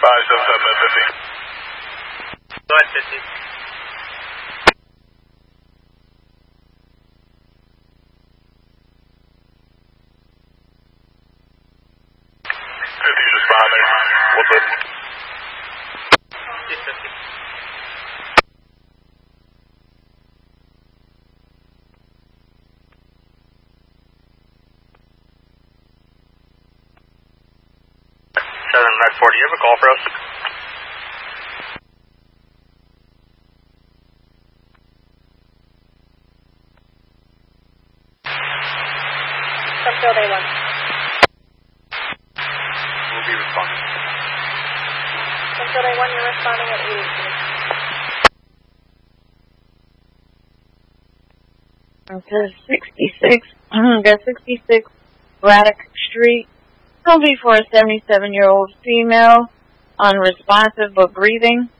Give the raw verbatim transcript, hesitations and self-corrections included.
five seven seven at fifty. Go ahead, fifty. fifty's responding. What's up? fifty. Seven Med forty, you have a call for us? Sunfield A one. We'll be responding. Sunfield A one, you're responding at eighty-two. Okay, sixty-six, that's sixty-six Braddock Street. It'll be for a seventy-seven-year-old female, unresponsive but breathing.